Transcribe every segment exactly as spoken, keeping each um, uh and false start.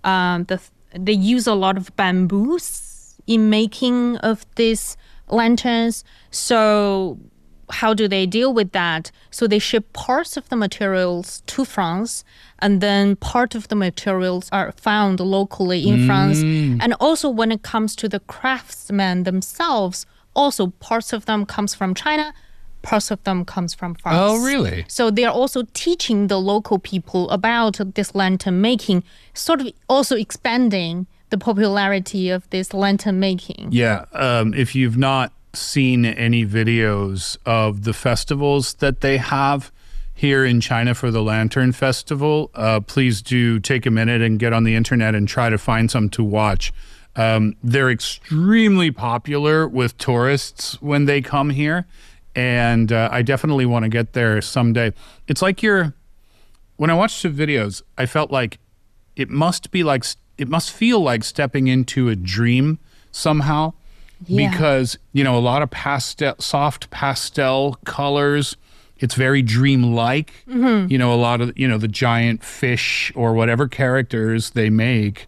Um, the, they use a lot of bamboos in making of these lanterns. So how do they deal with that? So they ship parts of the materials to France, and then part of the materials are found locally in mm. France. And also when it comes to the craftsmen themselves, also parts of them comes from China, parts of them comes from France. Oh, really? So they're also teaching the local people about this lantern making, sort of also expanding the popularity of this lantern making. Yeah, um, if you've not seen any videos of the festivals that they have here in China for the Lantern Festival, uh, please do take a minute and get on the internet and try to find some to watch. Um, they're extremely popular with tourists when they come here, and uh, I definitely want to get there someday. It's like you're, when I watched the videos, I felt like it must be like, it must feel like stepping into a dream somehow. Yeah. Because, you know, a lot of pastel, soft pastel colors. It's very dreamlike. Mm-hmm. You know, a lot of, you know, the giant fish or whatever characters they make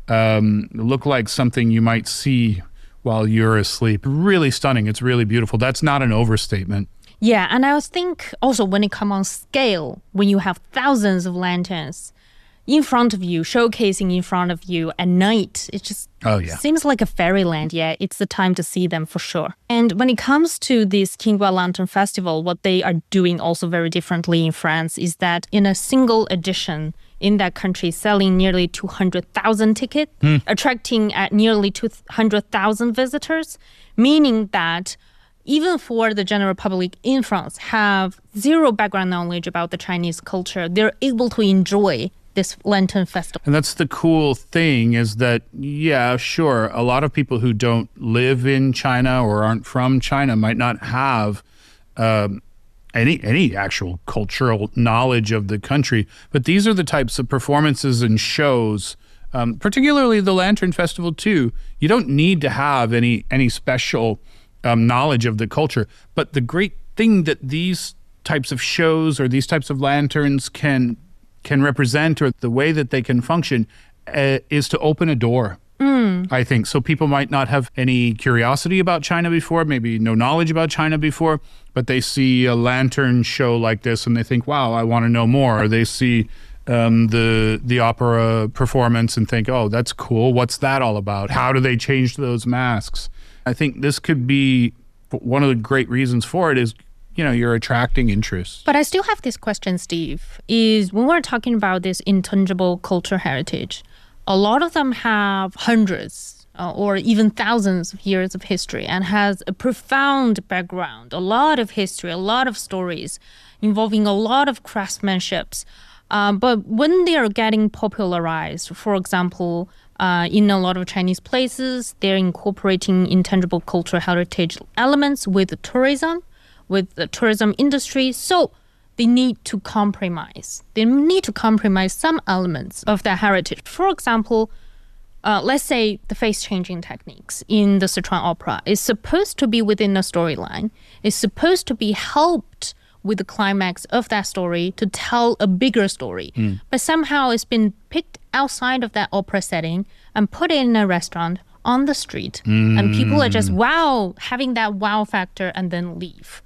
um, look like something you might see while you're asleep. Really stunning. It's really beautiful. That's not an overstatement. Yeah, and I was think also when it comes on scale, when you have thousands of lanterns in front of you, showcasing in front of you at night, it just oh, yeah. seems like a fairyland. Yeah, it's the time to see them for sure. And when it comes to this Qingguo Lantern Festival, what they are doing also very differently in France is that in a single edition in that country, selling nearly two hundred thousand tickets, hmm. attracting at nearly two hundred thousand visitors, meaning that even for the general public in France have zero background knowledge about the Chinese culture, they're able to enjoy this Lantern Festival. And that's the cool thing is that, yeah, sure, a lot of people who don't live in China or aren't from China might not have um, any any actual cultural knowledge of the country. But these are the types of performances and shows, um, particularly the Lantern Festival too. You don't need to have any, any special um, knowledge of the culture. But the great thing that these types of shows or these types of lanterns can can represent, or the way that they can function, uh, is to open a door, mm. I think. So people might not have any curiosity about China before, maybe no knowledge about China before, but they see a lantern show like this and they think, wow, I want to know more. Or they see um, the the opera performance and think, oh, that's cool. What's that all about? How do they change those masks? I think this could be one of the great reasons for it is, you know, you're attracting interest. But I still have this question, Steve, is when we're talking about this intangible cultural heritage, a lot of them have hundreds uh, or even thousands of years of history and has a profound background, a lot of history, a lot of stories involving a lot of craftsmanships. Um, but when they are getting popularized, for example, uh, in a lot of Chinese places, they're incorporating intangible cultural heritage elements with tourism, with the tourism industry, so they need to compromise. They need to compromise some elements of their heritage. For example, uh, let's say the face-changing techniques in the Sichuan opera is supposed to be within a storyline. It's supposed to be helped with the climax of that story to tell a bigger story. Mm. But somehow it's been picked outside of that opera setting and put it in a restaurant on the street. Mm. And people are just, wow, having that wow factor and then leave.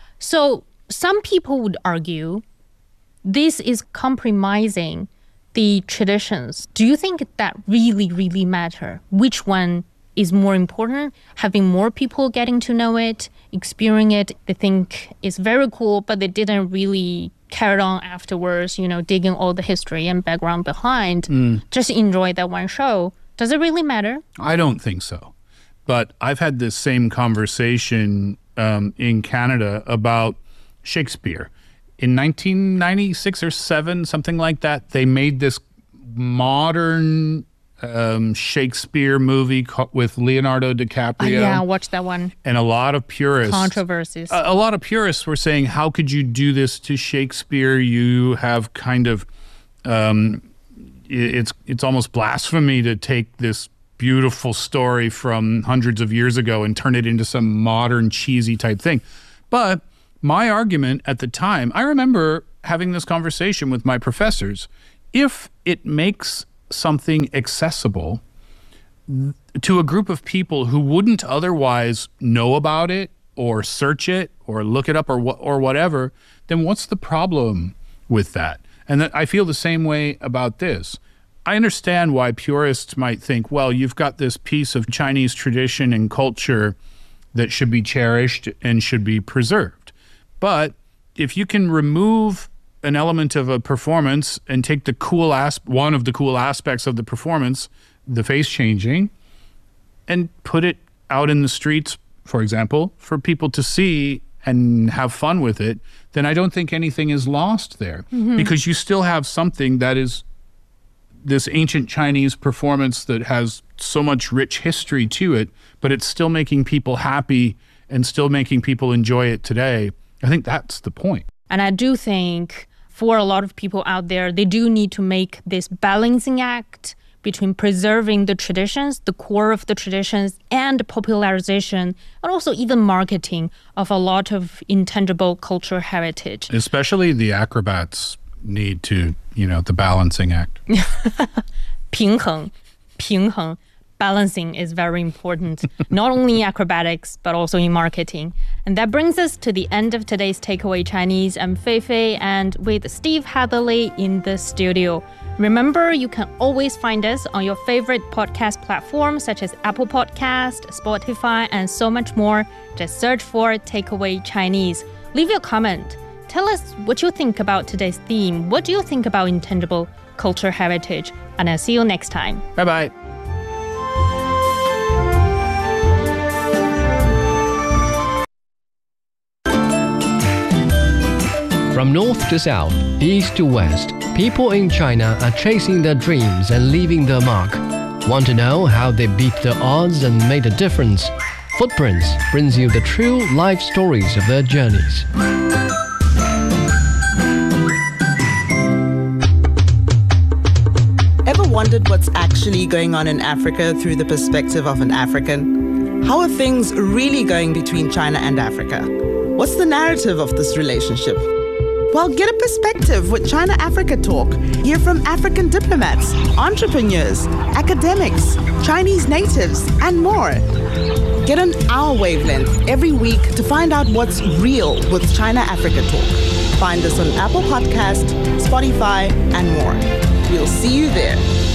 So some people would argue this is compromising the traditions. Do you think that really, really matter? Which one is more important? Having more people getting to know it, experiencing it, they think it's very cool, but they didn't really carry on afterwards, you know, digging all the history and background behind. Mm. Just enjoy that one show. Does it really matter? I don't think so. But I've had this same conversation Um, in Canada about Shakespeare. In nineteen ninety-six or seven, something like that, they made this modern um, Shakespeare movie co- with Leonardo DiCaprio. Uh, yeah, I watched that one. And a lot of purists. Controversies. A, a lot of purists were saying, how could you do this to Shakespeare? You have kind of, um, it's it's almost blasphemy to take this beautiful story from hundreds of years ago and turn it into some modern cheesy type thing. But my argument at the time, I remember having this conversation with my professors. If it makes something accessible to a group of people who wouldn't otherwise know about it or search it or look it up or wh- or whatever, then what's the problem with that? And that I feel the same way about this. I understand why purists might think, well, you've got this piece of Chinese tradition and culture that should be cherished and should be preserved. But if you can remove an element of a performance and take the cool as- one of the cool aspects of the performance, the face changing, and put it out in the streets, for example, for people to see and have fun with it, then I don't think anything is lost there. Mm-hmm. Because you still have something that is this ancient Chinese performance that has so much rich history to it, but it's still making people happy and still making people enjoy it today. I think that's the point. And I do think for a lot of people out there, they do need to make this balancing act between preserving the traditions, the core of the traditions, and popularization, and also even marketing of a lot of intangible cultural heritage. Especially the acrobats need to, you know, the balancing act. 平衡,平衡. Balancing is very important, not only in acrobatics, but also in marketing. And that brings us to the end of today's Takeaway Chinese. I'm Fei Fei, and with Steve Hatherley in the studio. Remember, you can always find us on your favorite podcast platforms such as Apple Podcast, Spotify, and so much more. Just search for Takeaway Chinese. Leave your comment. Tell us what you think about today's theme. What do you think about intangible cultural heritage? And I'll see you next time. Bye-bye. From north to south, east to west, people in China are chasing their dreams and leaving their mark. Want to know how they beat the odds and made a difference? Footprints brings you the true life stories of their journeys. Ever wondered what's actually going on in Africa through the perspective of an African? How are things really going between China and Africa? What's the narrative of this relationship? Well, get a perspective with China Africa Talk. Hear from African diplomats, entrepreneurs, academics, Chinese natives, and more. Get on our wavelength every week to find out what's real with China Africa Talk. Find us on Apple Podcast, Spotify, and more. We'll see you there.